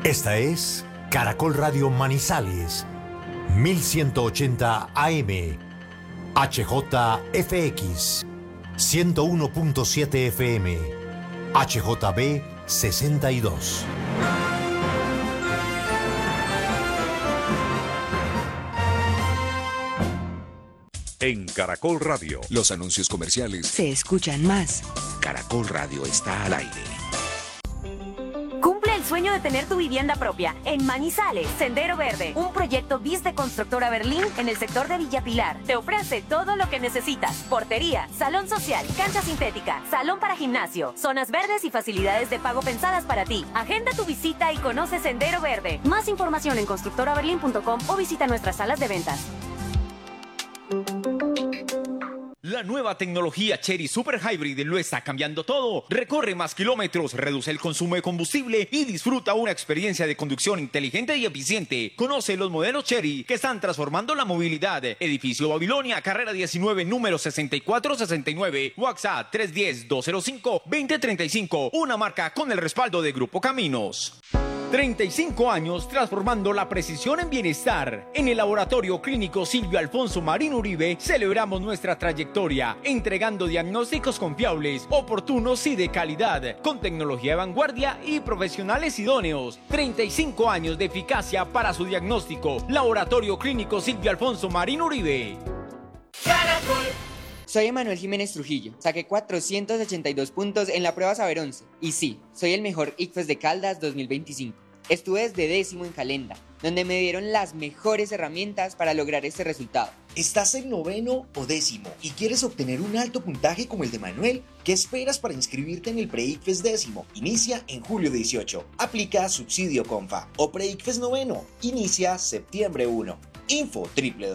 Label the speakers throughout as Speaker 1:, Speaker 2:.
Speaker 1: Esta es Caracol Radio Manizales, 1180 AM, HJFX, 101.7 FM, HJB 62.
Speaker 2: En Caracol Radio,
Speaker 3: los anuncios comerciales
Speaker 4: se escuchan más.
Speaker 3: Caracol Radio está al aire.
Speaker 5: Cumple el sueño de tener tu vivienda propia en Manizales, Sendero Verde, un proyecto BIS de Constructora Berlín en el sector de Villa Pilar. Te ofrece todo lo que necesitas: portería, salón social, cancha sintética, salón para gimnasio, zonas verdes y facilidades de pago pensadas para ti. Agenda tu visita y conoce Sendero Verde. Más información en constructoraberlin.com o visita nuestras salas de ventas.
Speaker 6: La nueva tecnología Chery Super Hybrid lo está cambiando todo. Recorre más kilómetros, reduce el consumo de combustible y disfruta una experiencia de conducción inteligente y eficiente. Conoce los modelos Chery que están transformando la movilidad. Edificio Babilonia, carrera 19, número 6469. WhatsApp 310-205-2035. Una marca con el respaldo de Grupo Caminos. 35 años transformando la precisión en bienestar. En el Laboratorio Clínico Silvio Alfonso Marín Uribe celebramos nuestra trayectoria, entregando diagnósticos confiables, oportunos y de calidad, con tecnología de vanguardia y profesionales idóneos. 35 años de eficacia para su diagnóstico. Laboratorio Clínico Silvio Alfonso Marín Uribe.
Speaker 7: Caracol. Soy Emanuel Jiménez Trujillo, saqué 482 puntos en la prueba Saber 11 y sí, soy el mejor ICFES de Caldas 2025. Estuve desde décimo en Calenda, donde me dieron las mejores herramientas para lograr este resultado.
Speaker 8: ¿Estás en noveno o décimo y quieres obtener un alto puntaje como el de Manuel? ¿Qué esperas para inscribirte en el Pre-ICFES décimo? Inicia en julio 18. Aplica subsidio Confa o Pre-ICFES noveno. Inicia septiembre 1. Info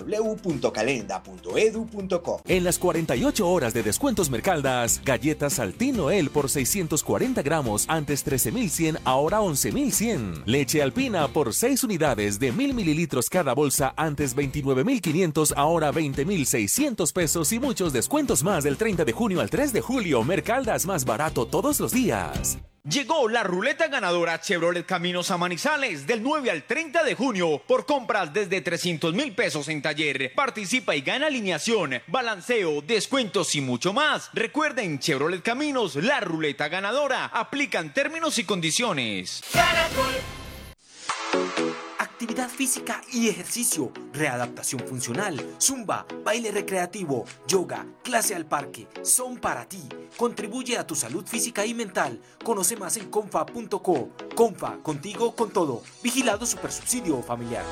Speaker 8: www.calenda.edu.co.
Speaker 9: En las 48 horas de descuentos Mercaldas, galletas Saltín Noel por 640 gramos, antes 13.100, ahora 11.100. Leche Alpina por 6 unidades de 1.000 mililitros cada bolsa, antes 29.500, ahora 20.600 pesos y muchos descuentos más del 30 de junio al 3 de julio. Mercaldas, más barato todos los días.
Speaker 6: Llegó la ruleta ganadora Chevrolet Caminos a Manizales del 9 al 30 de junio por compras desde 300.000 pesos en taller. Participa y gana alineación, balanceo, descuentos y mucho más. Recuerden, Chevrolet Caminos, la ruleta ganadora. Aplican términos y condiciones.
Speaker 10: Caracol. Actividad física y ejercicio, readaptación funcional, zumba, baile recreativo, yoga, clase al parque, son para ti. Contribuye a tu salud física y mental. Conoce más en confa.co. Confa, contigo con todo. Vigilado Supersubsidio Familiar.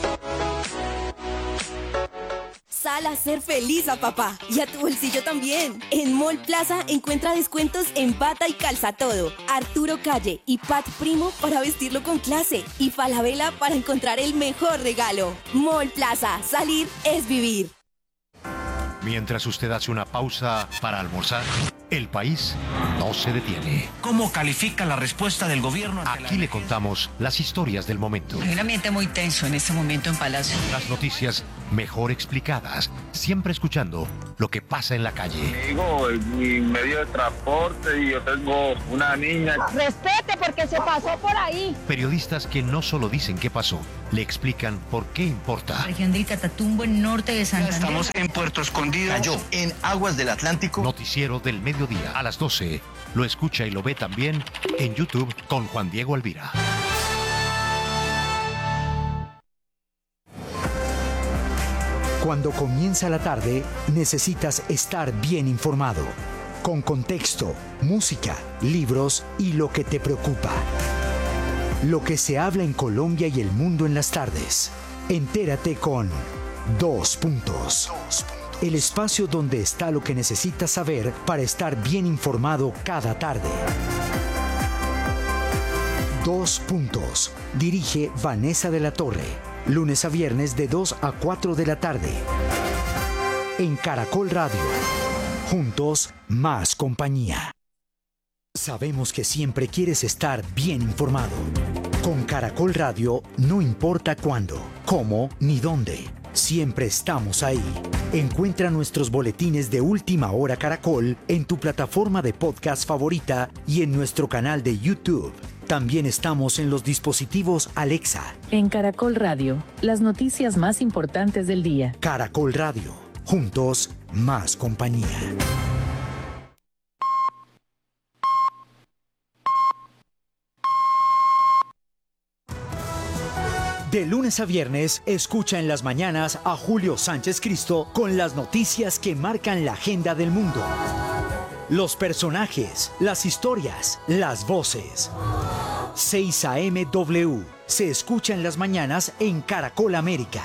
Speaker 11: Sal a ser feliz a papá y a tu bolsillo también. En Mall Plaza encuentra descuentos en bata y calza todo. Arturo Calle y Pat Primo para vestirlo con clase. Y Falabella para encontrar el mejor regalo. Mall Plaza, salir es vivir.
Speaker 1: Mientras usted hace una pausa para almorzar, el país no se detiene.
Speaker 12: ¿Cómo califica la respuesta del gobierno?
Speaker 1: Aquí le contamos las historias del momento.
Speaker 13: Hay un ambiente muy tenso en este momento en Palacio.
Speaker 1: Las noticias mejor explicadas, siempre escuchando lo que pasa en la calle.
Speaker 14: Digo, mi medio de transporte y yo tengo una niña.
Speaker 15: Respete porque se pasó por ahí.
Speaker 1: Periodistas que no solo dicen qué pasó, le explican por qué importa.
Speaker 13: Región del Catatumbo, en norte de Santander.
Speaker 12: Estamos en Puerto Escondido.
Speaker 1: Cayó
Speaker 12: en aguas del Atlántico.
Speaker 1: Noticiero del mediodía a las 12. Lo escucha y lo ve también en YouTube con Juan Diego Alvira.
Speaker 16: Cuando comienza la tarde, necesitas estar bien informado, con contexto, música, libros y lo que te preocupa. Lo que se habla en Colombia y el mundo en las tardes. Entérate con Dos Puntos. El espacio donde está lo que necesitas saber para estar bien informado cada tarde. Dos Puntos. Dirige Vanessa de la Torre. Lunes a viernes de 2 a 4 de la tarde. En Caracol Radio. Juntos, más compañía. Sabemos que siempre quieres estar bien informado. Con Caracol Radio, no importa cuándo, cómo ni dónde. Siempre estamos ahí. Encuentra nuestros boletines de Última Hora Caracol en tu plataforma de podcast favorita y en nuestro canal de YouTube. También estamos en los dispositivos Alexa.
Speaker 4: En Caracol Radio, las noticias más importantes del día.
Speaker 16: Caracol Radio, juntos, más compañía. De lunes a viernes, escucha en las mañanas a Julio Sánchez Cristo con las noticias que marcan la agenda del mundo. Los personajes, las historias, las voces. 6 AM W se escucha en las mañanas en Caracol América.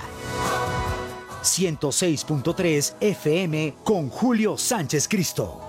Speaker 16: 106.3 FM con Julio Sánchez Cristo.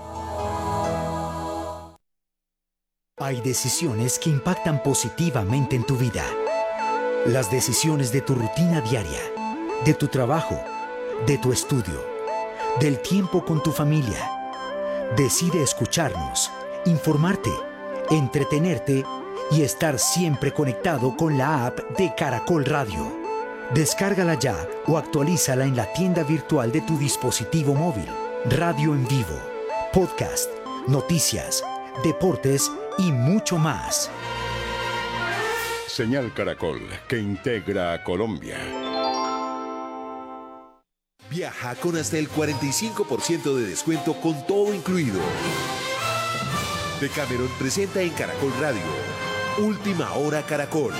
Speaker 16: Hay decisiones que impactan positivamente en tu vida. Las decisiones de tu rutina diaria, de tu trabajo, de tu estudio, del tiempo con tu familia. Decide escucharnos, informarte, entretenerte y estar siempre conectado con la app de Caracol Radio. Descárgala ya o actualízala en la tienda virtual de tu dispositivo móvil. Radio en vivo, podcast, noticias, deportes y mucho más.
Speaker 17: Señal Caracol, que integra a Colombia.
Speaker 3: Viaja con hasta el 45% de descuento con todo incluido. Decameron presenta en Caracol Radio Última Hora Caracol.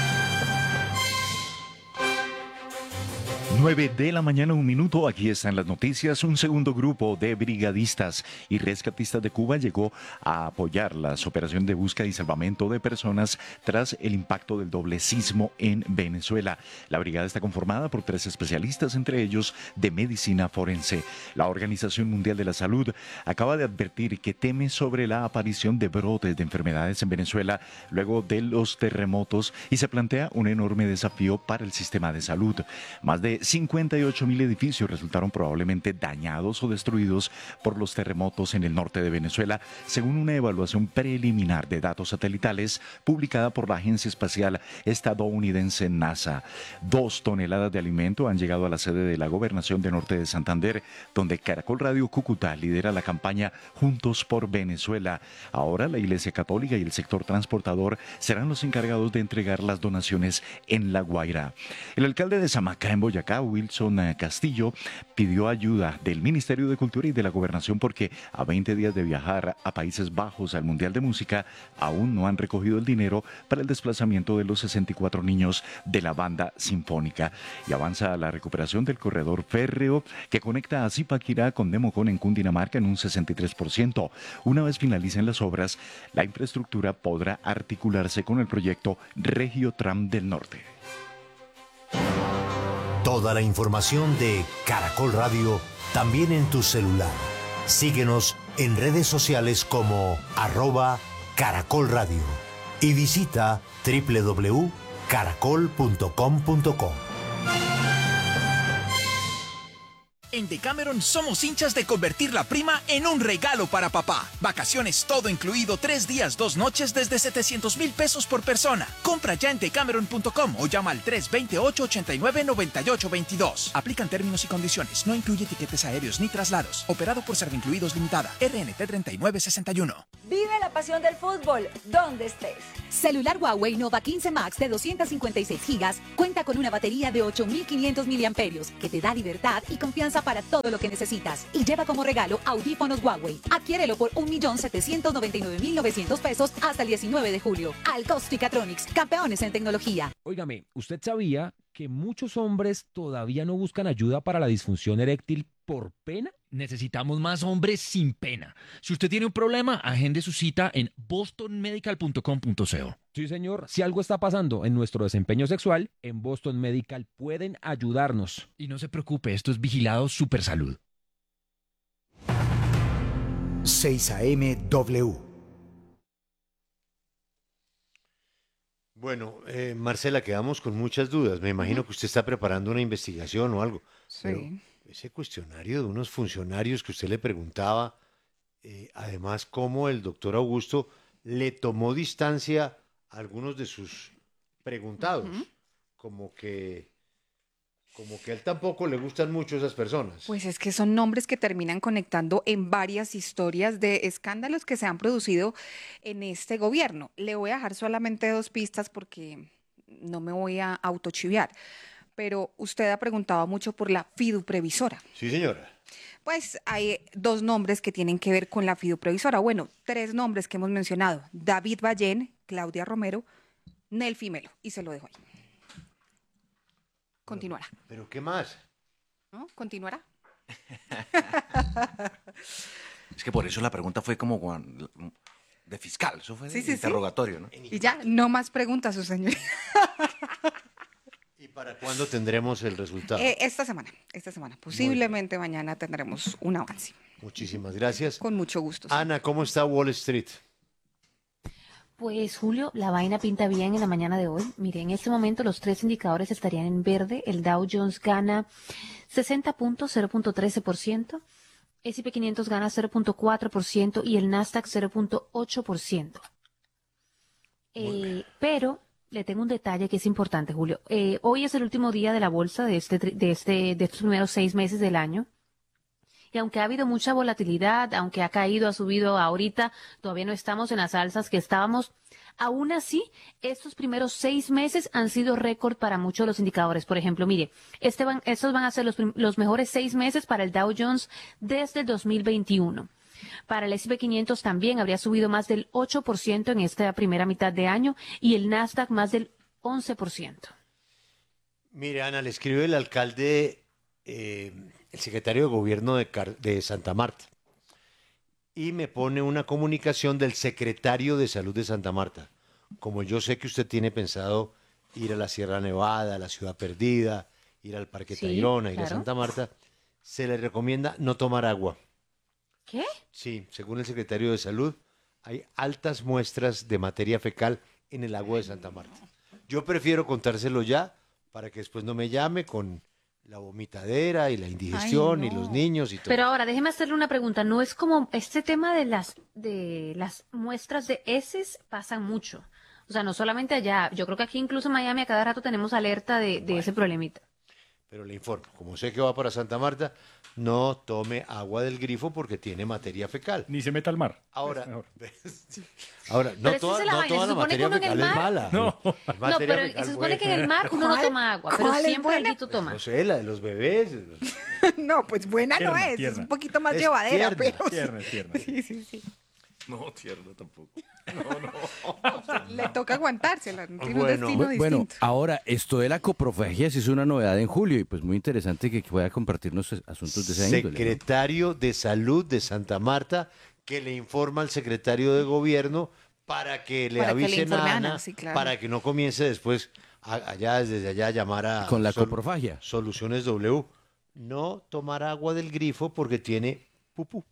Speaker 18: 9 de la mañana, 1 minuto. Aquí están las noticias. Un segundo grupo de brigadistas y rescatistas de Cuba llegó a apoyar las operaciones de búsqueda y salvamento de personas tras el impacto del doble sismo en Venezuela. La brigada está conformada por 3 especialistas, entre ellos de medicina forense. La Organización Mundial de la Salud acaba de advertir que teme sobre la aparición de brotes de enfermedades en Venezuela luego de los terremotos y se plantea un enorme desafío para el sistema de salud. Más de 58.000 edificios resultaron probablemente dañados o destruidos por los terremotos en el norte de Venezuela, según una evaluación preliminar de datos satelitales publicada por la agencia espacial estadounidense NASA. 2 toneladas de alimento han llegado a la sede de la Gobernación de Norte de Santander, donde Caracol Radio Cúcuta lidera la campaña Juntos por Venezuela. Ahora la Iglesia Católica y el sector transportador serán los encargados de entregar las donaciones en La Guaira. El alcalde de Samacá, en Boyacá, Wilson Castillo, pidió ayuda del Ministerio de Cultura y de la Gobernación porque a 20 días de viajar a Países Bajos al Mundial de Música aún no han recogido el dinero para el desplazamiento de los 64 niños de la banda sinfónica. Y avanza la recuperación del corredor férreo que conecta a Zipaquirá con Nemocón en Cundinamarca en un 63%. Una vez finalicen las obras, la infraestructura podrá articularse con el proyecto Regiotram del Norte.
Speaker 1: Toda la información de Caracol Radio también en tu celular. Síguenos en redes sociales como @Caracol Radio y visita www.caracol.com.co.
Speaker 19: En Decameron somos hinchas de convertir la prima en un regalo para papá. Vacaciones todo incluido, 3 días, 2 noches desde 700,000 pesos por persona. Compra ya en decameron.com o llama al 328-89-9822. Aplican términos y condiciones. No incluye tiquetes aéreos ni traslados. Operado por Servincluidos Limitada. RNT 3961.
Speaker 20: Vive la pasión del fútbol, donde estés.
Speaker 21: Celular Huawei Nova 15 Max de 256 GB cuenta con una batería de 8.500 mAh que te da libertad y confianza para todo lo que necesitas. Y lleva como regalo audífonos Huawei. Adquiérelo por 1.799.900 pesos hasta el 19 de julio. Alcosticatronics, campeones en tecnología.
Speaker 22: Óigame, ¿usted sabía que muchos hombres todavía no buscan ayuda para la disfunción eréctil por pena?
Speaker 23: Necesitamos más hombres sin pena. Si usted tiene un problema, agende su cita en bostonmedical.com.co.
Speaker 22: Sí, señor. Si algo está pasando en nuestro desempeño sexual, en Boston Medical pueden ayudarnos.
Speaker 23: Y no se preocupe, esto es Vigilado Supersalud.
Speaker 16: 6 AM W.
Speaker 24: Bueno, Marcela, quedamos con muchas dudas. Me imagino que usted está preparando una investigación o algo.
Speaker 25: Sí.
Speaker 24: Pero ese cuestionario de unos funcionarios que usted le preguntaba, además, cómo el doctor Augusto le tomó distancia a algunos de sus preguntados, como que como que a él tampoco le gustan mucho esas personas.
Speaker 2: Pues es que son nombres que terminan conectando en varias historias de escándalos que se han producido en este gobierno. Le voy a dejar solamente 2 pistas porque no me voy a autochiviar. Pero usted ha preguntado mucho por la fiduprevisora.
Speaker 24: Sí, señora.
Speaker 2: Pues hay 2 nombres que tienen que ver con la fiduprevisora. Bueno, 3 nombres que hemos mencionado. David Ballén, Claudia Romero, Nelfi Melo. Y se lo dejo ahí. Continuará.
Speaker 24: ¿Pero qué más?
Speaker 2: ¿No? ¿Continuará?
Speaker 5: Es que por eso la pregunta fue como de fiscal. Eso fue de interrogatorio, ¿no?
Speaker 2: Y ya, no más preguntas, su señoría.
Speaker 24: ¿Y para cuándo tendremos el resultado?
Speaker 2: Esta semana. Posiblemente mañana tendremos un avance.
Speaker 24: Muchísimas gracias.
Speaker 2: Con mucho gusto.
Speaker 24: Ana, ¿cómo está Wall Street?
Speaker 7: Pues Julio, la vaina pinta bien en la mañana de hoy. Mire, en este momento los 3 indicadores estarían en verde. El Dow Jones gana 60 puntos, 0.13%. S&P 500 gana 0.4% y el Nasdaq 0.8%. Pero le tengo un detalle que es importante, Julio. Hoy es el último día de la bolsa de estos primeros 6 meses del año. Y aunque ha habido mucha volatilidad, aunque ha caído, ha subido ahorita, todavía no estamos en las alzas que estábamos. Aún así, estos primeros 6 meses han sido récord para muchos de los indicadores. Por ejemplo, mire, estos van a ser los mejores 6 meses para el Dow Jones desde el 2021. Para el S&P 500 también habría subido más del 8% en esta primera mitad de año y el Nasdaq más del 11%.
Speaker 24: Mire, Ana, le escribe el alcalde, el secretario de gobierno de Santa Marta, y me pone una comunicación del secretario de Salud de Santa Marta. Como yo sé que usted tiene pensado ir a la Sierra Nevada, a la Ciudad Perdida, ir al Parque Tayrona, ir a Santa Marta, se le recomienda no tomar agua.
Speaker 7: ¿Qué?
Speaker 24: Sí, según el secretario de Salud, hay altas muestras de materia fecal en el agua de Santa Marta. Yo prefiero contárselo ya para que después no me llame con la vomitadera y la indigestión y los niños y todo.
Speaker 7: Pero ahora, déjeme hacerle una pregunta. ¿No es como este tema de las muestras de heces pasan mucho? O sea, no solamente allá. Yo creo que aquí incluso en Miami a cada rato tenemos alerta de ese problemita.
Speaker 24: Pero le informo, como sé que va para Santa Marta, no tome agua del grifo porque tiene materia fecal.
Speaker 8: Ni se meta al mar.
Speaker 24: Ahora, no toda la materia fecal es mala.
Speaker 8: No,
Speaker 7: pero se supone que en el mar uno no toma agua, pero siempre alguito toma.
Speaker 24: No sé, la de los bebés.
Speaker 2: No, pues buena no es, es un poquito más llevadera.
Speaker 24: Tierna.
Speaker 2: Sí.
Speaker 5: No, tierno tampoco.
Speaker 2: Le toca aguantársela, no tiene un destino distinto.
Speaker 25: Bueno, ahora, esto de la coprofagia sí es una novedad en julio y pues muy interesante que pueda compartirnos asuntos de esa índole.
Speaker 24: Secretario de Salud de Santa Marta que le informa al secretario de Gobierno para que le avisen a Ana, para que no comience después desde allá a llamar a
Speaker 25: con la coprofagia.
Speaker 24: Soluciones W. No tomar agua del grifo porque tiene pupú.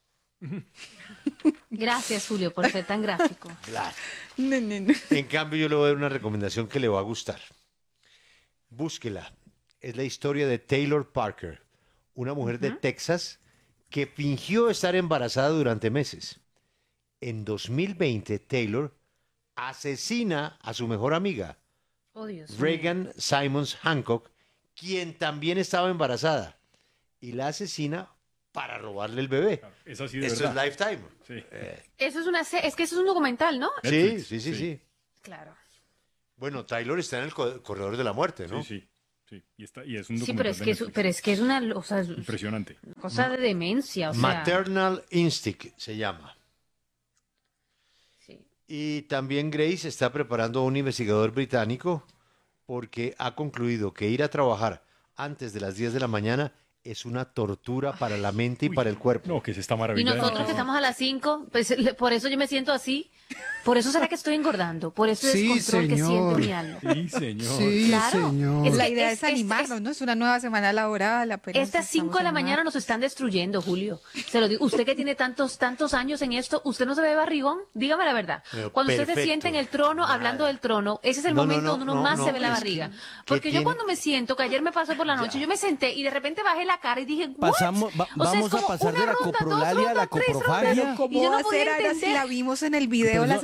Speaker 7: Gracias, Julio, por ser tan gráfico.
Speaker 24: Claro. En cambio, yo le voy a dar una recomendación que le va a gustar. Búsquela. Es la historia de Taylor Parker, una mujer de Texas que fingió estar embarazada durante meses. En 2020, Taylor asesina a su mejor amiga, Reagan Simons Hancock, quien también estaba embarazada, y la asesina para robarle el bebé.
Speaker 8: Eso sí, de
Speaker 24: Esto
Speaker 8: verdad.
Speaker 24: es Lifetime.
Speaker 8: Sí.
Speaker 7: Es que eso es un documental, ¿no?
Speaker 24: Sí.
Speaker 7: Claro.
Speaker 24: Bueno, Taylor está en el corredor de la muerte, ¿no?
Speaker 8: Sí. Y es un documental.
Speaker 7: Sí, pero es que es una
Speaker 8: impresionante.
Speaker 7: Cosa de demencia, o sea.
Speaker 24: Maternal Instinct se llama.
Speaker 7: Sí.
Speaker 24: Y también Grace está preparando a un investigador británico porque ha concluido que ir a trabajar antes de las 10 de la mañana es una tortura para la mente y para el cuerpo.
Speaker 8: No, que es esta
Speaker 7: Y
Speaker 8: maravilla.
Speaker 7: nosotros que estamos a las 5, pues por eso yo me siento así. Por eso será que estoy engordando. Por ese descontrol que siento mi alma.
Speaker 8: Sí, señor.
Speaker 2: Sí,
Speaker 7: claro.
Speaker 2: Señor. La idea es animarnos, ¿no? Es una nueva semana laboral.
Speaker 7: Estas 5 de la mañana nos están destruyendo, Julio. Se lo digo. Usted que tiene tantos años en esto, ¿usted no se ve barrigón? Dígame la verdad. Cuando usted se siente en el trono, hablando del trono, ese es el momento donde uno más se ve la barriga. Porque yo cuando me siento, que ayer me pasó por la noche, yo me senté y de repente bajé la cara y dije,
Speaker 25: vamos a pasar de la coprolalia a la coprofagia.
Speaker 2: ¿Cómo va a ser ahora si la vimos en el video la semana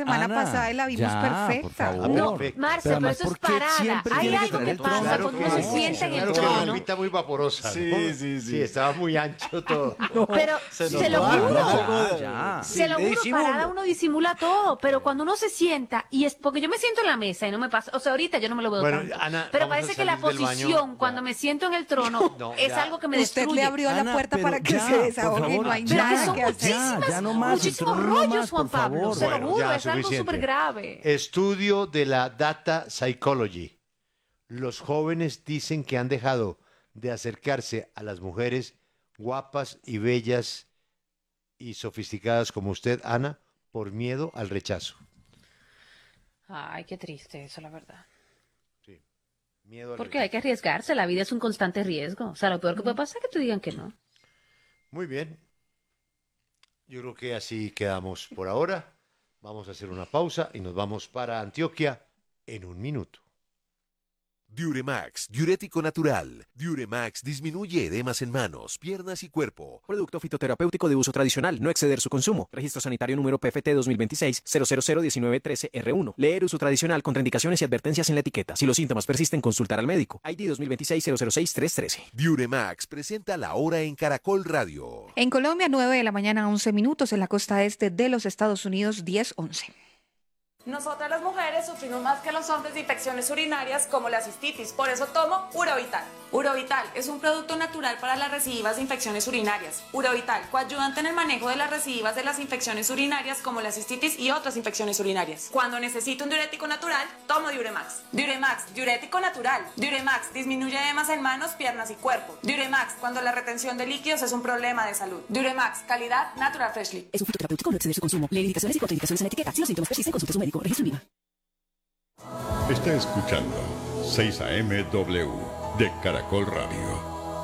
Speaker 2: semana pasada y la vimos perfecta.
Speaker 25: No,
Speaker 7: Marce, pero eso es parada. Hay algo que pasa cuando uno se sienta en el trono.
Speaker 24: Una muy vaporosa. Sí, estaba muy ancho todo.
Speaker 7: Pero se lo juro. Se lo juro, parada uno disimula todo, pero cuando uno se sienta, y es porque yo me siento en la mesa y no me pasa, o sea, ahorita yo no me lo veo tanto,
Speaker 24: Ana,
Speaker 7: pero parece que la posición cuando me siento en el trono es algo que me destruye.
Speaker 2: Usted le abrió la puerta para que se desahogue y no hay nada que hacer.
Speaker 7: Muchísimos rollos, Juan Pablo, se lo juro, es algo súper grave.
Speaker 24: Estudio de la Data Psychology. Los jóvenes dicen que han dejado de acercarse a las mujeres guapas y bellas y sofisticadas como usted, Ana, por miedo al rechazo.
Speaker 7: Ay, qué triste eso, la verdad.
Speaker 24: Sí, miedo al
Speaker 7: Porque
Speaker 24: rechazo.
Speaker 7: hay que arriesgarse, la vida es un constante riesgo. O sea, lo peor que puede pasar es que te digan que no.
Speaker 24: Muy bien. Yo creo que así quedamos por ahora. Vamos a hacer una pausa y nos vamos para Antioquia en un minuto.
Speaker 3: Diuremax, diurético natural. Diuremax disminuye edemas en manos, piernas y cuerpo.
Speaker 6: Producto fitoterapéutico de uso tradicional, no exceder su consumo. Registro sanitario número PFT 2026-0001913R1. Leer uso tradicional, contraindicaciones y advertencias en la etiqueta. Si los síntomas persisten, consultar al médico. ID 2026-006313.
Speaker 3: Diuremax presenta La Hora en Caracol Radio.
Speaker 2: En Colombia, 9 de la mañana, 11 minutos. En la costa este de los Estados Unidos, 10:11.
Speaker 9: Nosotras las mujeres sufrimos más que los hombres de infecciones urinarias como la cistitis, por eso tomo Urovital. Urovital es un producto natural para las recidivas de infecciones urinarias. Urovital, coayudante en el manejo de las recidivas de las infecciones urinarias como la cistitis y otras infecciones urinarias. Cuando necesito un diurético natural, tomo Diuremax. Diuremax, diurético natural. Diuremax disminuye edemas en manos, piernas y cuerpo. Diuremax, cuando la retención de líquidos es un problema de salud. Diuremax, calidad Natural Freshly.
Speaker 21: Es un fitoterapéutico, no exceder su consumo. Lee indicaciones y contraindicaciones en la etiqueta. Si los síntomas persisten, consulte a su médico. Registro INVIMA.
Speaker 17: Está escuchando 6 AM/W de Caracol Radio.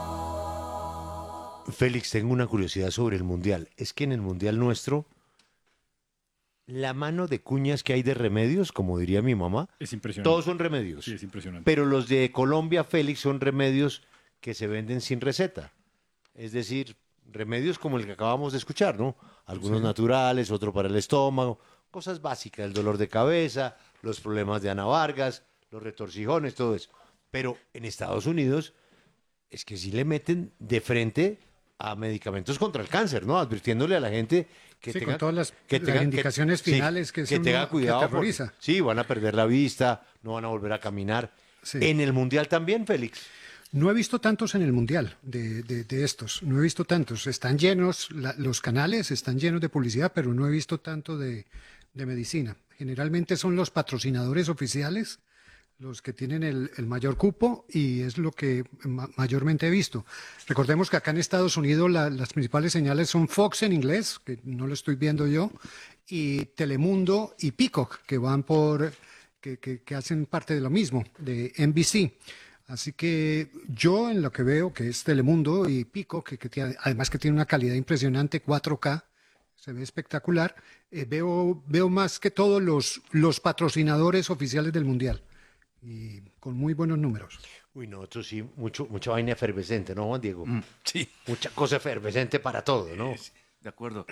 Speaker 24: Félix, tengo una curiosidad sobre el Mundial. Es que en el Mundial nuestro, la mano de cuñas que hay de remedios, como diría mi mamá,
Speaker 8: Es impresionante.
Speaker 24: todos son remedios.
Speaker 8: Sí, es impresionante.
Speaker 24: Pero los de Colombia, Félix, son remedios que se venden sin receta. Es decir, remedios como el que acabamos de escuchar, ¿no? Algunos naturales, otro para el estómago, cosas básicas, el dolor de cabeza, los problemas de Ana Vargas, los retorcijones, todo eso. Pero en Estados Unidos es que sí le meten de frente a medicamentos contra el cáncer, ¿no? Advirtiéndole a la gente que
Speaker 10: Sí,
Speaker 24: tenga...
Speaker 10: con todas las
Speaker 24: tenga-
Speaker 10: indicaciones finales que
Speaker 24: que
Speaker 10: uno
Speaker 24: tenga
Speaker 10: que
Speaker 24: cuidado.
Speaker 10: aterroriza.
Speaker 24: Sí, van a perder la vista, no van a volver a caminar. En el Mundial también, Félix.
Speaker 10: No he visto tantos en el Mundial de estos, no he visto tantos. Están llenos, los canales están llenos de publicidad, pero no he visto tanto de medicina. Generalmente son los patrocinadores oficiales los que tienen el mayor cupo y es lo que mayormente he visto. Recordemos que acá en Estados Unidos las principales señales son Fox en inglés, que no lo estoy viendo yo, y Telemundo y Peacock, que van que hacen parte de lo mismo, de NBC. Así que yo en lo que veo, que es Telemundo y Peacock, además que tiene una calidad impresionante, 4K, se ve espectacular, veo más que todo los patrocinadores oficiales del Mundial y con muy buenos números.
Speaker 24: Uy, nosotros sí, mucha vaina efervescente, ¿no, Juan Diego?
Speaker 5: Sí.
Speaker 24: Mucha cosa efervescente para todo, ¿no?
Speaker 5: De acuerdo.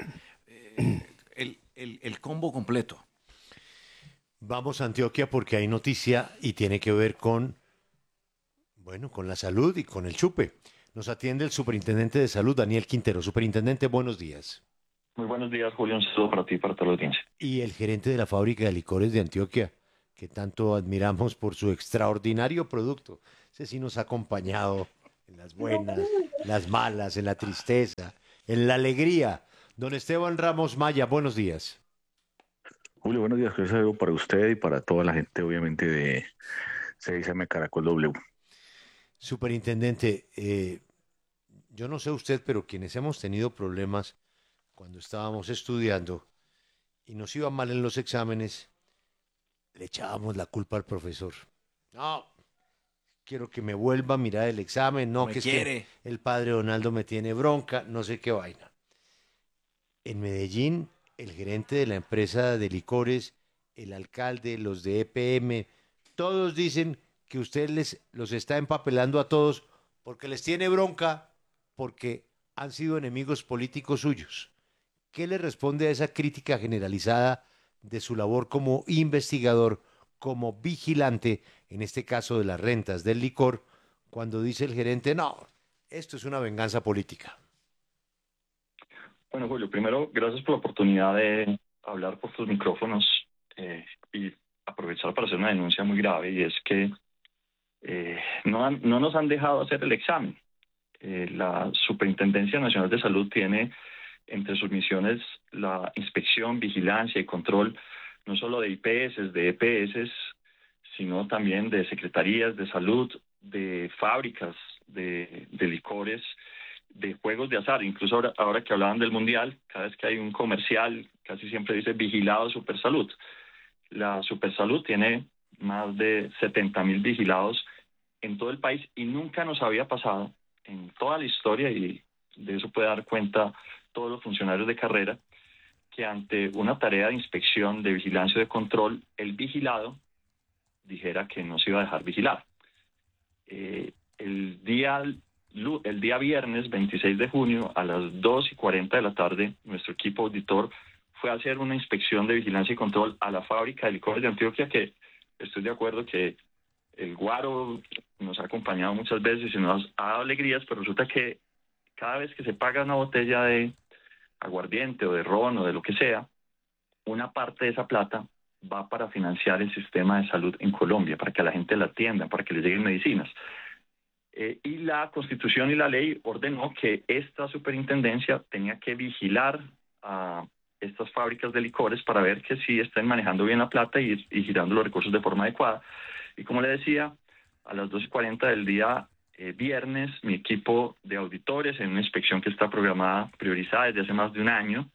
Speaker 5: El combo completo.
Speaker 24: Vamos a Antioquia porque hay noticia y tiene que ver con la salud y con el chupe. Nos atiende el superintendente de salud, Daniel Quintero. Superintendente, buenos días.
Speaker 11: Muy buenos días, Julio. Un saludo para ti y para toda la audiencia.
Speaker 24: Y el gerente de la fábrica de licores de Antioquia, que tanto admiramos por su extraordinario producto. Ese sí nos ha acompañado en las buenas, las malas, en la tristeza, en la alegría. Don Esteban Ramos Maya, buenos días.
Speaker 11: Julio, buenos días. Un saludo para usted y para toda la gente, obviamente, de 6M Caracol W.
Speaker 24: Superintendente, yo no sé usted, pero quienes hemos tenido problemas cuando estábamos estudiando y nos iba mal en los exámenes, le echábamos la culpa al profesor. No, quiero que me vuelva a mirar el examen, no,
Speaker 5: Me
Speaker 24: que es
Speaker 5: quiere.
Speaker 24: que el padre Donaldo me tiene bronca, no sé qué vaina. En Medellín, el gerente de la empresa de licores, el alcalde, los de EPM, todos dicen que usted los está empapelando a todos porque les tiene bronca, porque han sido enemigos políticos suyos. ¿Qué le responde a esa crítica generalizada de su labor como investigador, como vigilante, en este caso de las rentas del licor, cuando dice el gerente, no, esto es una venganza política?
Speaker 4: Bueno, Julio, primero, gracias por la oportunidad de hablar por tus micrófonos y aprovechar para hacer una denuncia muy grave, y es que no nos han dejado hacer el examen. La Superintendencia Nacional de Salud tiene entre sus misiones la inspección, vigilancia y control, no solo de IPS, de EPS, sino también de secretarías de salud, de fábricas de licores, de juegos de azar. Incluso ahora que hablaban del Mundial, cada vez que hay un comercial, casi siempre dice vigilado Supersalud. La Supersalud tiene más de 70.000 vigilados en todo el país y nunca nos había pasado en toda la historia, y de eso puede dar cuenta todos los funcionarios de carrera, que ante una tarea de inspección, de vigilancia o de control, el vigilado dijera que no se iba a dejar vigilar. El día viernes 26 de junio a las 2:40 de la tarde, nuestro equipo auditor fue a hacer una inspección de vigilancia y control a la fábrica de licores de Antioquia, que estoy de acuerdo que el Guaro nos ha acompañado muchas veces y nos ha dado alegrías, pero resulta que cada vez que se paga una botella de aguardiente o de ron o de lo que sea, una parte de esa plata va para financiar el sistema de salud en Colombia, para que a la gente la atiendan, para que le lleguen medicinas. Y la Constitución y la ley ordenó que esta superintendencia tenía que vigilar a estas fábricas de licores para ver que sí estén manejando bien la plata y girando los recursos de forma adecuada. Y como le decía, a las 2:40 del día viernes, mi equipo de auditores, en una inspección que está programada, priorizada desde hace más de un año,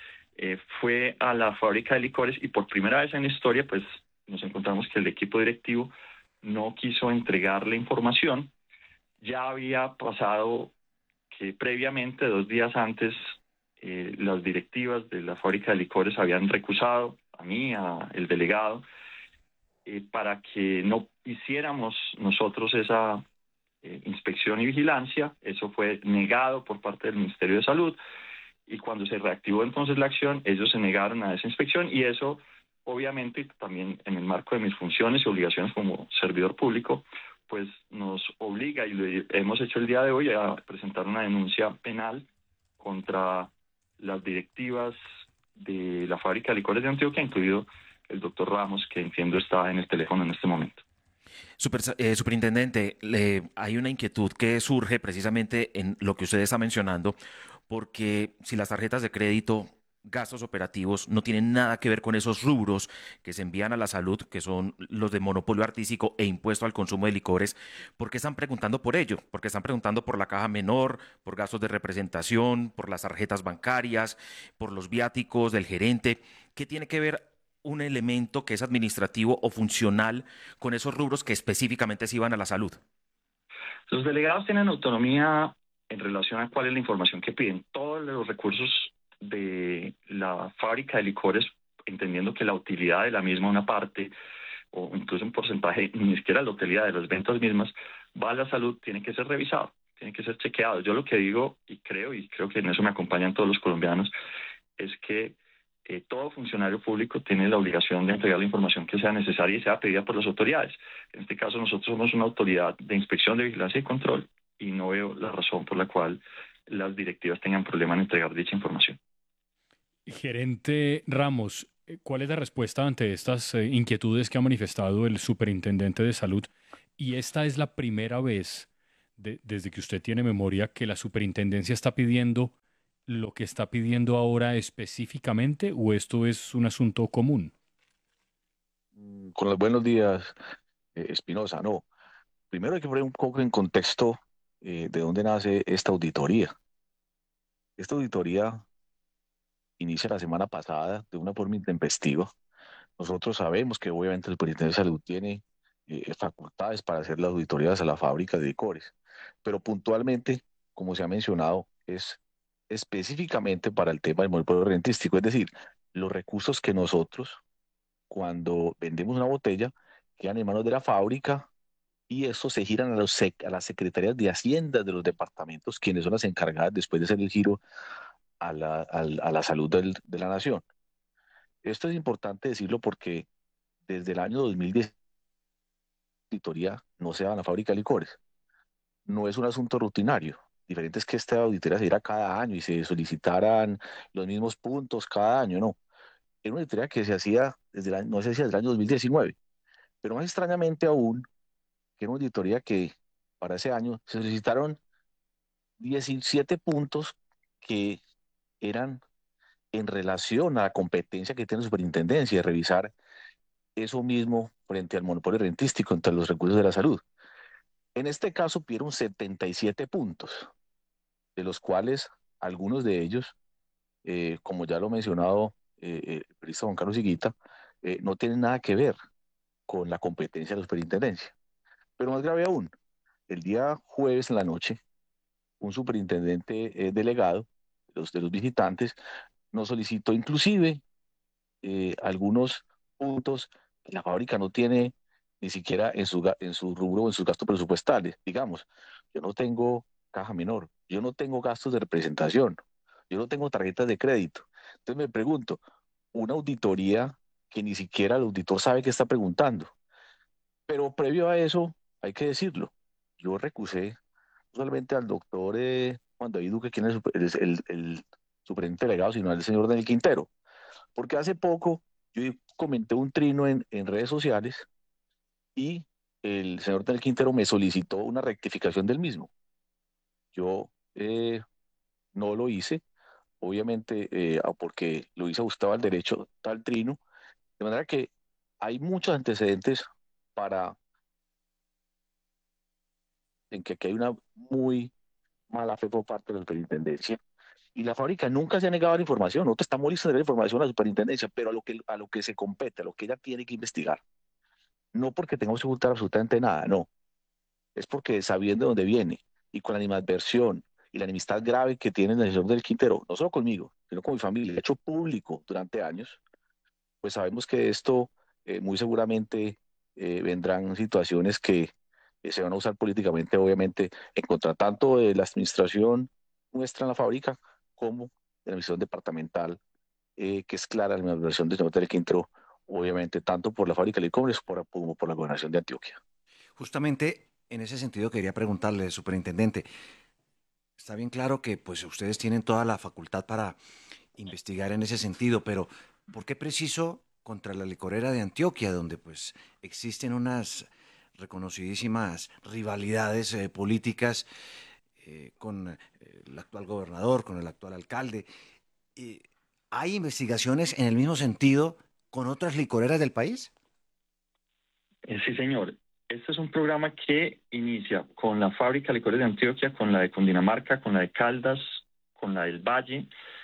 Speaker 4: fue a la fábrica de licores y por primera vez en la historia, pues nos encontramos que el equipo directivo no quiso entregar la información. Ya había pasado que previamente, 2 días antes, las directivas de la fábrica de licores habían recusado a mí, al delegado, para que no hiciéramos nosotros esa inspección y vigilancia. Eso fue negado por parte del Ministerio de Salud, y cuando se reactivó entonces la acción, ellos se negaron a esa inspección, y eso obviamente también en el marco de mis funciones y obligaciones como servidor público, pues nos obliga, y lo hemos hecho el día de hoy, a presentar una denuncia penal contra las directivas de la fábrica de licores de Antioquia, incluido el doctor Ramos, que entiendo está en el teléfono en este momento.
Speaker 22: Superintendente, hay una inquietud que surge precisamente en lo que usted está mencionando, porque si las tarjetas de crédito, gastos operativos, no tienen nada que ver con esos rubros que se envían a la salud, que son los de monopolio artístico e impuesto al consumo de licores, ¿por qué están preguntando por ello? Porque están preguntando por la caja menor, por gastos de representación, por las tarjetas bancarias, por los viáticos del gerente. ¿Qué tiene que ver un elemento que es administrativo o funcional con esos rubros que específicamente se iban a la salud?
Speaker 4: Los delegados tienen autonomía en relación a cuál es la información que piden. Todos los recursos de la fábrica de licores, entendiendo que la utilidad de la misma, una parte o incluso un porcentaje, ni siquiera la utilidad de las ventas mismas, va a la salud, tiene que ser revisado, tiene que ser chequeado. Yo lo que digo, y creo que en eso me acompañan todos los colombianos, es que todo funcionario público tiene la obligación de entregar la información que sea necesaria y sea pedida por las autoridades. En este caso nosotros somos una autoridad de inspección, de vigilancia y control, y no veo la razón por la cual las directivas tengan problema en entregar dicha información.
Speaker 8: Gerente Ramos, ¿cuál es la respuesta ante estas inquietudes que ha manifestado el superintendente de salud? Y esta es la primera vez desde que usted tiene memoria que la superintendencia está pidiendo lo que está pidiendo ahora específicamente, ¿o esto es un asunto común?
Speaker 11: Con los buenos días, Espinosa. No, primero hay que poner un poco en contexto de dónde nace esta auditoría. Esta auditoría inicia la semana pasada de una forma intempestiva. Nosotros sabemos que obviamente el Superintendente de Salud tiene facultades para hacer las auditorías a la fábrica de licores, pero puntualmente, como se ha mencionado, es específicamente para el tema del monopolio rentístico, es decir, los recursos que nosotros, cuando vendemos una botella, quedan en manos de la fábrica y estos se giran a las secretarías de Hacienda de los departamentos, quienes son las encargadas después de hacer el giro a la salud de la nación. Esto es importante decirlo porque desde el año 2010 la auditoría no se va a la fábrica de licores. No es un asunto rutinario. Diferente es que esta auditoría se diera cada año y se solicitaran los mismos puntos cada año, no. Era una auditoría que se hacía desde no se hacía desde el año 2019, pero más extrañamente aún, que era una auditoría que para ese año se solicitaron 17 puntos que eran en relación a la competencia que tiene la superintendencia de revisar eso mismo frente al monopolio rentístico entre los recursos de la salud. En este caso pidieron 77 puntos, de los cuales algunos de ellos, como ya lo ha mencionado el periodista Juan Carlos Higuita, no tienen nada que ver con la competencia de la superintendencia. Pero más grave aún, el día jueves en la noche, un superintendente delegado de los visitantes nos solicitó inclusive algunos puntos que la fábrica no tiene ni siquiera en su rubro o en sus gastos presupuestales. Digamos, yo no tengo caja menor, yo no tengo gastos de representación, yo no tengo tarjetas de crédito. Entonces me pregunto, una auditoría que ni siquiera el auditor sabe qué está preguntando. Pero previo a eso, hay que decirlo, yo recusé no solamente al doctor Juan David Duque, quien es el superintendente delegado, sino al señor Daniel Quintero. Porque hace poco yo comenté un trino en redes sociales y el señor Daniel Quintero me solicitó una rectificación del mismo. Yo no lo hice, obviamente porque lo hice ajustado al derecho tal trino, de manera que hay muchos antecedentes en que aquí hay una muy mala fe por parte de la superintendencia. Y la fábrica nunca se ha negado la información. Nosotros estamos listos de dar información a la superintendencia, pero a lo que se compete, a lo que ella tiene que investigar. No porque tengamos que ocultar absolutamente nada, no. Es porque sabiendo de dónde viene y con la animadversión y la enemistad grave que tiene el señor del Quintero, no solo conmigo, sino con mi familia, hecho público durante años, pues sabemos que esto muy seguramente vendrán situaciones que se van a usar políticamente, obviamente, en contra tanto de la administración nuestra en la fábrica como de la administración departamental, que es clara la versión del señor del Quintero, obviamente, tanto por la fábrica de licores como por la gobernación de Antioquia.
Speaker 5: Justamente en ese sentido quería preguntarle, superintendente, está bien claro que pues ustedes tienen toda la facultad para investigar en ese sentido, pero ¿por qué preciso contra la licorera de Antioquia, donde pues existen unas reconocidísimas rivalidades políticas con el actual gobernador, con el actual alcalde? ¿Hay investigaciones en el mismo sentido con otras licoreras del país?
Speaker 4: Sí, señor. Este es un programa que inicia con la fábrica de licores de Antioquia, con la de Cundinamarca, con la de Caldas, con la del Valle,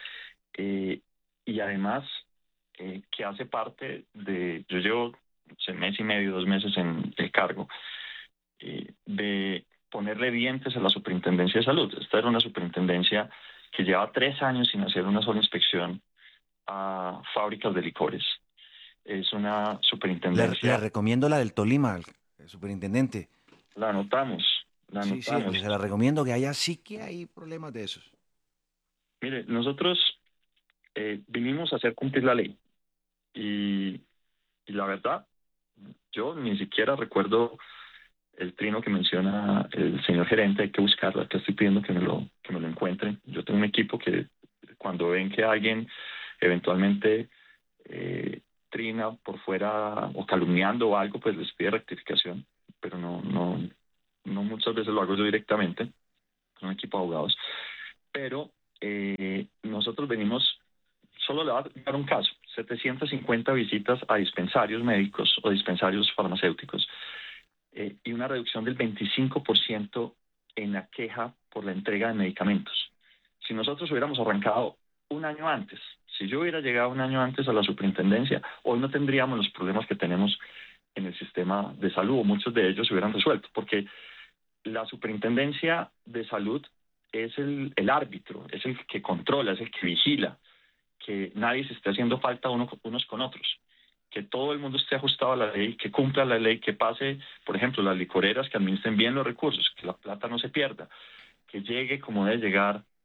Speaker 4: y además que hace parte de, yo llevo mes y medio, 2 meses en el cargo, de ponerle dientes a la superintendencia de salud. Esta era una superintendencia que lleva 3 años sin hacer una sola inspección a fábricas de licores. Es una superintendencia...
Speaker 5: Le recomiendo la del Tolima, superintendente.
Speaker 4: La anotamos.
Speaker 5: Sí, pues se la recomiendo, que allá sí que hay problemas de esos.
Speaker 4: Mire, nosotros vinimos a hacer cumplir la ley. Y la verdad, yo ni siquiera recuerdo el trino que menciona el señor gerente. Hay que buscarlo. Acá estoy pidiendo que me lo encuentren. Yo tengo un equipo que cuando ven que alguien eventualmente trina por fuera o calumniando o algo, pues les pide rectificación, pero no muchas veces lo hago yo directamente, con un equipo de abogados. Pero nosotros venimos, solo le voy a dar un caso, 750 visitas a dispensarios médicos o dispensarios farmacéuticos, y una reducción del 25% en la queja por la entrega de medicamentos. Si nosotros hubiéramos arrancado un año antes, si yo hubiera llegado un año antes a la superintendencia, hoy no tendríamos los problemas que tenemos en el sistema de salud, o muchos de ellos se hubieran resuelto, porque la superintendencia de salud es el árbitro, es el que controla, es el que vigila, que nadie se esté haciendo falta unos con otros, que todo el mundo esté ajustado a la ley, que cumpla la ley, que pase, por ejemplo, las licoreras que administren bien los recursos, que la plata no se pierda, que llegue como debe llegar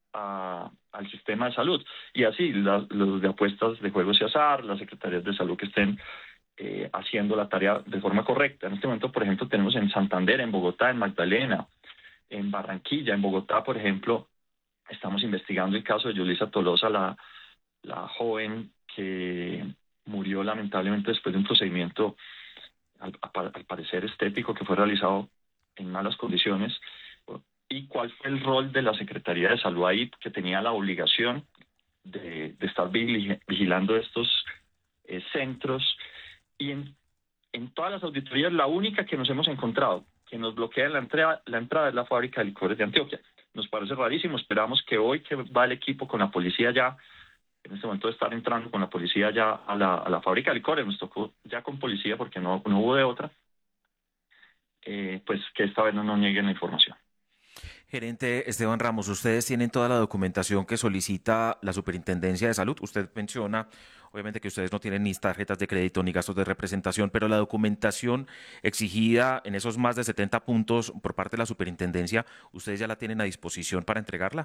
Speaker 4: al sistema de salud. Y así, los de apuestas de juegos y azar, las secretarías de salud que estén haciendo la tarea de forma correcta. En este momento, por ejemplo, tenemos en Santander, en Bogotá, en Magdalena, en Barranquilla, en Bogotá, por ejemplo, estamos investigando el caso de Yulisa Tolosa, la joven que murió lamentablemente después de un procedimiento, al parecer estético, que fue realizado en malas condiciones. ¿Y cuál fue el rol de la Secretaría de Salud ahí, que tenía la obligación de estar vigilando estos centros? Y en todas las auditorías, la única que nos hemos encontrado que nos bloquea la entrada es la fábrica de licores de Antioquia. Nos parece rarísimo. Esperamos que hoy, que va el equipo con la policía ya, en este momento de estar entrando con la policía ya a la fábrica de licores, nos tocó ya con policía porque no hubo de otra, pues que esta vez no nos nieguen la información.
Speaker 22: Gerente Esteban Ramos, ustedes tienen toda la documentación que solicita la Superintendencia de Salud. Usted menciona, obviamente, que ustedes no tienen ni tarjetas de crédito ni gastos de representación, pero la documentación exigida en esos más de 70 puntos por parte de la Superintendencia, ¿ustedes ya la tienen a disposición para entregarla?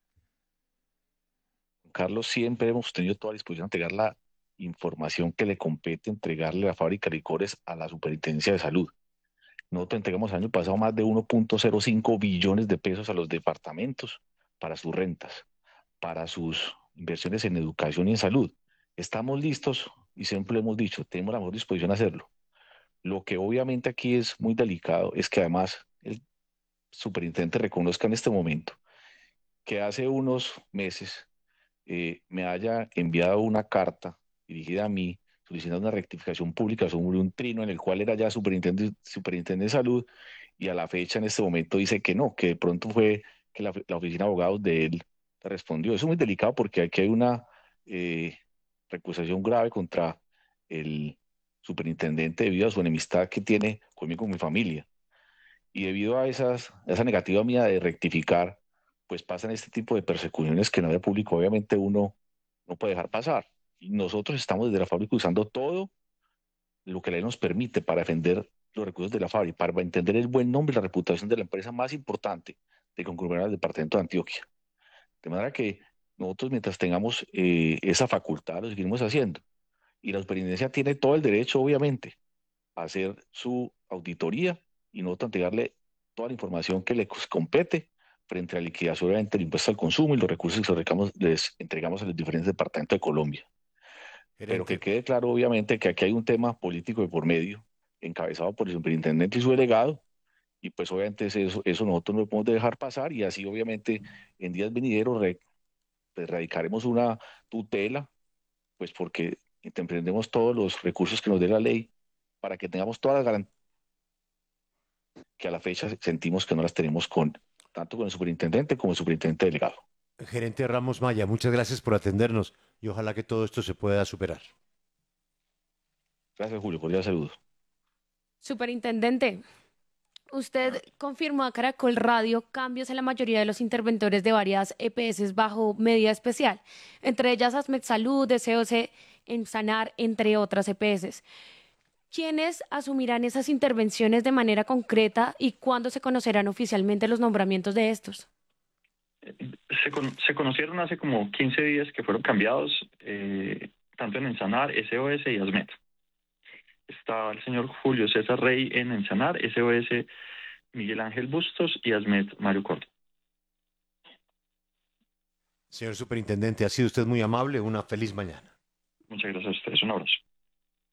Speaker 11: Carlos, siempre hemos tenido toda la disposición de entregar la información que le compete entregarle a la fábrica de licores a la Superintendencia de Salud. Nosotros entregamos el año pasado más de 1.05 billones de pesos a los departamentos para sus rentas, para sus inversiones en educación y en salud. Estamos listos y siempre lo hemos dicho, tenemos la mejor disposición a hacerlo. Lo que obviamente aquí es muy delicado es que además el superintendente reconozca en este momento que hace unos meses me haya enviado una carta dirigida a mí solicitando una rectificación pública sobre un trino en el cual era ya superintendente de salud, y a la fecha en este momento dice que no, que de pronto fue que la oficina de abogados de él respondió. Eso es muy delicado porque aquí hay una recusación grave contra el superintendente debido a su enemistad que tiene conmigo y con mi familia. Y debido a esa negativa mía de rectificar, pues pasan este tipo de persecuciones que en área pública obviamente uno no puede dejar pasar. Y nosotros estamos desde la fábrica usando todo lo que la ley nos permite para defender los recursos de la fábrica, para entender el buen nombre y la reputación de la empresa más importante de conglomerado del departamento de Antioquia. De manera que nosotros, mientras tengamos esa facultad, lo seguiremos haciendo. Y la superintendencia tiene todo el derecho, obviamente, a hacer su auditoría y nosotros entregarle toda la información que le compete frente a la liquidación, obviamente, el impuesto al consumo y los recursos que les entregamos a los diferentes departamentos de Colombia. Pero que quede claro, obviamente, que aquí hay un tema político de por medio, encabezado por el superintendente y su delegado, y pues obviamente eso nosotros no lo podemos dejar pasar, y así obviamente en días venideros radicaremos una tutela, pues porque emprendemos todos los recursos que nos dé la ley para que tengamos todas las garantías que a la fecha sentimos que no las tenemos tanto con el superintendente como el superintendente delegado.
Speaker 24: Gerente Ramos Maya, muchas gracias por atendernos y ojalá que todo esto se pueda superar.
Speaker 11: Gracias, Julio. Cordial saludo.
Speaker 12: Superintendente, usted confirmó a Caracol Radio cambios en la mayoría de los interventores de varias EPS bajo medida especial, entre ellas ASMED Salud, SOS, Ensanar, entre otras EPS. ¿Quiénes asumirán esas intervenciones de manera concreta y cuándo se conocerán oficialmente los nombramientos de estos?
Speaker 4: Se conocieron hace como 15 días que fueron cambiados, tanto en Ensanar, SOS y ASMED. Está el señor Julio César Rey en Ensanar, SOS Miguel Ángel Bustos y ASMED Mario Córdoba.
Speaker 24: Señor superintendente, ha sido usted muy amable. Una feliz mañana.
Speaker 4: Muchas gracias a ustedes. Un abrazo.